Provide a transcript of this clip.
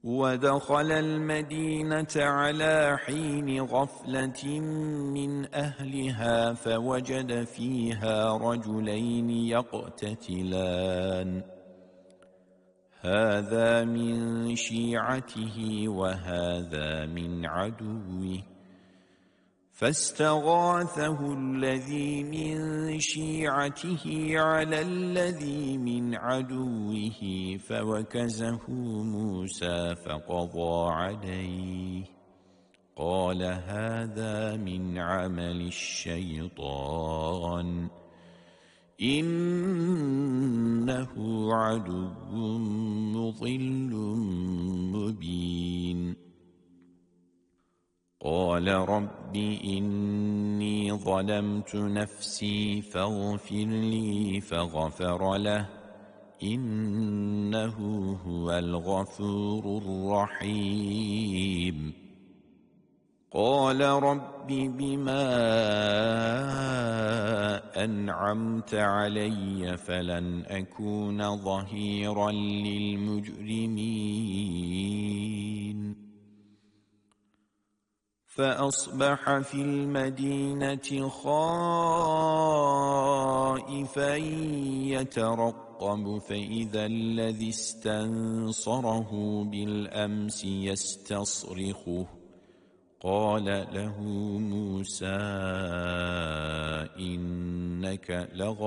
ودخل المدينة على حين غفلة من أهلها فوجد فيها رجلين يقتتلان هذا من شيعته وهذا من عدوه فاستغاثه الذي من شيعته على الذي من عدوه فوكزه موسى فقضى عليه قال هذا من عمل الشيطان إنه عدو مضل مبين قال رب إني ظلمت نفسي فاغفر لي فغفر له إنه هو الغفور الرحيم قال رب بما أنعمت علي فلن أكون ظهيرا للمجرمين فأصبح في المدينة خائفا يترقب فإذا الذي استنصره بالأمس يستصرخه قال له موسى إنك لغوي